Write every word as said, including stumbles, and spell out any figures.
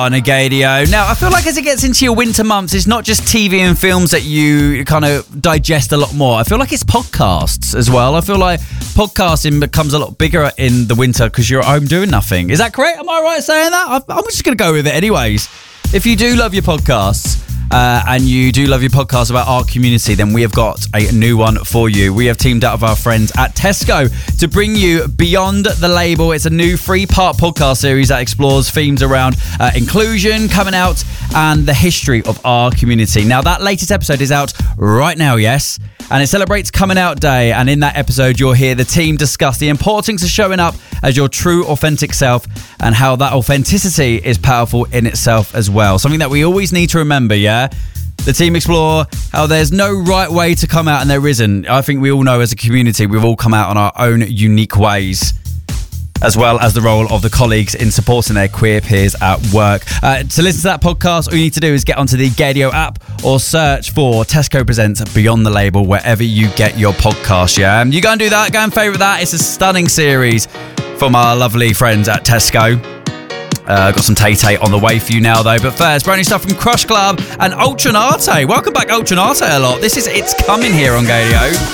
On Agadio. Now, I feel like as it gets into your winter months, it's not just T V and films that you kind of digest a lot more. I feel like it's podcasts as well. I feel like podcasting becomes a lot bigger in the winter because you're at home doing nothing. Is that correct? Am I right saying that? I'm just going to go with it anyways. If you do love your podcasts, Uh, and you do love your podcast about our community, then we have got a new one for you. We have teamed up with our friends at Tesco to bring you Beyond the Label. It's a new three-part podcast series that explores themes around uh, inclusion, coming out, and the history of our community. Now, that latest episode is out right now, yes? And it celebrates Coming Out Day. And in that episode, you'll hear the team discuss the importance of showing up as your true, authentic self and how that authenticity is powerful in itself as well. Something that we always need to remember, yeah? The team explore how there's no right way to come out and there isn't. I think we all know as a community, we've all come out on our own unique ways, as well as the role of the colleagues in supporting their queer peers at work. Uh, to listen to that podcast, all you need to do is get onto the Gadio app or search for Tesco Presents Beyond the Label wherever you get your podcast, yeah? You go and do that, go and favourite that. It's a stunning series from our lovely friends at Tesco. Uh, got some Tay-Tay on the way for you now, though. But first, brand new stuff from Crush Club and Ultranate. Welcome back, Ultranate a lot. This is It's Coming here on Gadio.